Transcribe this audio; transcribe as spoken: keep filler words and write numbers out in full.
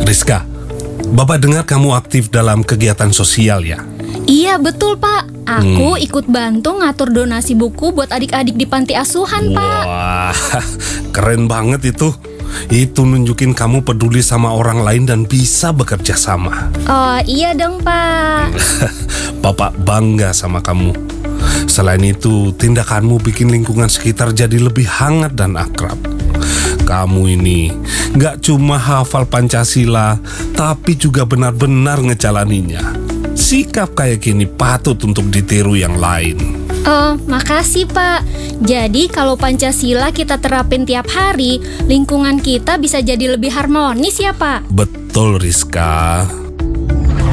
Rizka, Bapak dengar kamu aktif dalam kegiatan sosial ya? Iya betul Pak, aku hmm. ikut bantu ngatur donasi buku buat adik-adik di panti asuhan Pak. Wah, keren banget itu. Itu nunjukin kamu peduli sama orang lain dan bisa bekerja sama. Oh iya dong Pak. Bapak bangga sama kamu. Selain itu, tindakanmu bikin lingkungan sekitar jadi lebih hangat dan akrab. Kamu ini gak cuma hafal Pancasila, tapi juga benar-benar ngejalaninya. Sikap kayak gini patut untuk ditiru yang lain. Oh, makasih Pak. Jadi kalau Pancasila kita terapin tiap hari, lingkungan kita bisa jadi lebih harmonis ya Pak? Betul Rizka.